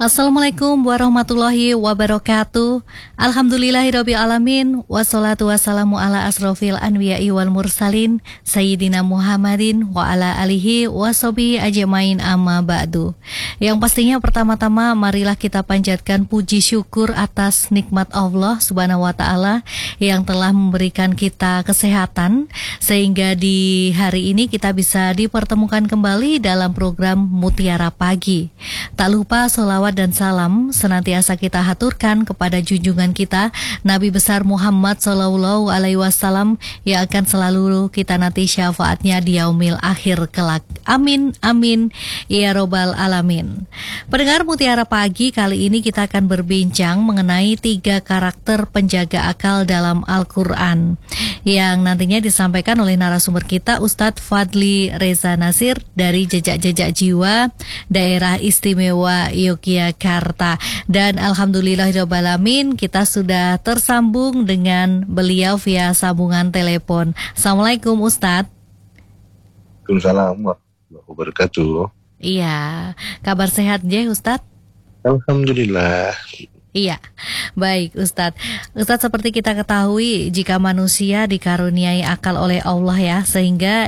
Assalamualaikum warahmatullahi wabarakatuh. Alhamdulillahirabbil alamin wassalatu wassalamu ala asrofil anbiya'i wal mursalin sayyidina Muhammadin wa ala alihi washabihi ajmain amma ba'du. Yang pastinya pertama-tama marilah kita panjatkan puji syukur atas nikmat Allah Subhanahu wa taala yang telah memberikan kita kesehatan sehingga di hari ini kita bisa dipertemukan kembali dalam program Mutiara Pagi. Tak lupa sholawat dan salam senantiasa kita haturkan kepada junjungan kita Nabi besar Muhammad Sallallahu Alaihi Wasallam yang akan selalu kita nanti syafaatnya di yaumil akhir kelak. Amin amin ya robbal alamin. Pendengar Mutiara Pagi, kali ini kita akan berbincang mengenai 3 karakter penjaga akal dalam Al-Quran yang nantinya disampaikan oleh narasumber kita Ustadz Fadli Reza Nasir dari Jejak-Jejak Jiwa Daerah Istimewa Yogyakarta. Dan alhamdulillahirabbil alamin kita sudah tersambung dengan beliau via sambungan telepon. Assalamualaikum Ustadz. Waalaikumsalam warahmatullahi wabarakatuh. Iya, kabar sehat ya Ustadz? Alhamdulillah. Iya, baik Ustadz. Ustadz, seperti kita ketahui jika manusia dikaruniai akal oleh Allah ya, sehingga